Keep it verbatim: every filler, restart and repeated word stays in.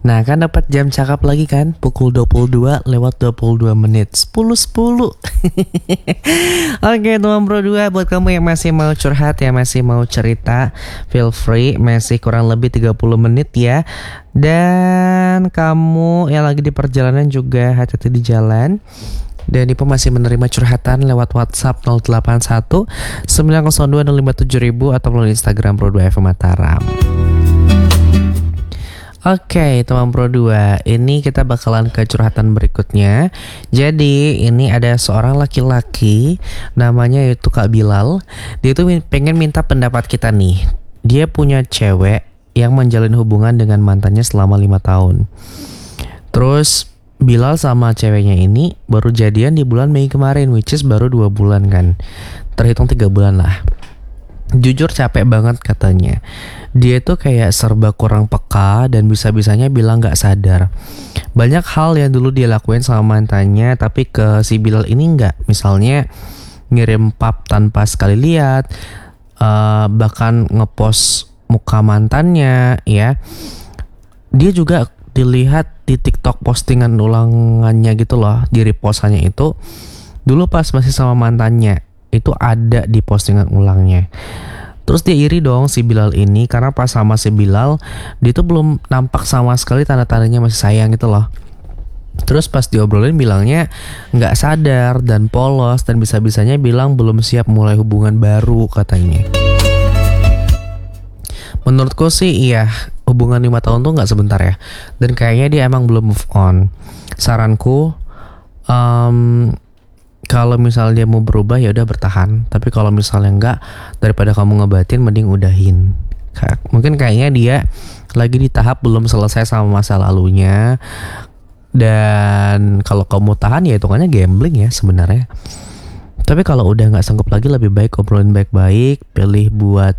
Nah kan dapat jam cakep lagi kan, pukul dua puluh dua lewat dua puluh dua menit, sepuluh sepuluh. Oke teman Bro dua, buat kamu yang masih mau curhat, yang masih mau cerita, feel free, masih kurang lebih tiga puluh menit ya. Dan kamu yang lagi di perjalanan juga hati-hati di jalan. Dan Ipo masih menerima curhatan lewat WhatsApp nol delapan satu sembilan nol dua nol lima tujuh ribu atau melalui Instagram Pro dua F M Mataram. Oke teman Pro dua, ini kita bakalan ke curhatan berikutnya. Jadi ini ada seorang laki-laki, namanya itu Kak Bilal. Dia tuh pengen minta pendapat kita nih. Dia punya cewek yang menjalin hubungan dengan mantannya selama lima tahun. Terus Bilal sama ceweknya ini baru jadian di bulan Mei kemarin, which is baru dua bulan kan. Terhitung tiga bulan lah. Jujur capek banget katanya. Dia tuh kayak serba kurang peka dan bisa-bisanya bilang gak sadar. Banyak hal yang dulu dia lakuin sama mantannya, tapi ke si Bilal ini gak. Misalnya ngirim pap tanpa sekali lihat, uh, bahkan ngepost muka mantannya ya. Dia juga dilihat di TikTok postingan ulangannya gitu loh, di repostannya itu. Dulu pas masih sama mantannya, itu ada di postingan ulangnya. Terus dia iri dong si Bilal ini, karena pas sama si Bilal dia tuh belum nampak sama sekali tanda-tandanya masih sayang gitu loh. Terus pas diobrolin bilangnya gak sadar dan polos, dan bisa-bisanya bilang belum siap mulai hubungan baru katanya. Menurutku sih iya, hubungan lima tahun tuh gak sebentar ya. Dan kayaknya dia emang belum move on. Saranku um, kalau misalnya dia mau berubah ya udah bertahan. Tapi kalau misalnya enggak, daripada kamu ngebatin mending udahin. Mungkin kayaknya dia lagi di tahap belum selesai sama masa lalunya. Dan kalau kamu tahan ya hitungannya gambling ya sebenarnya. Tapi kalau udah nggak sanggup lagi, lebih baik obrolin baik-baik, pilih buat